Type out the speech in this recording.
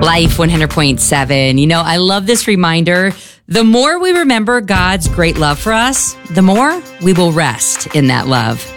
Life 100.7. You know, I love this reminder. The more we remember God's great love for us, the more we will rest in that love.